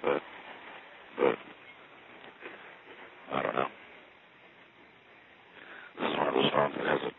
but but I don't know. This is one of those songs that has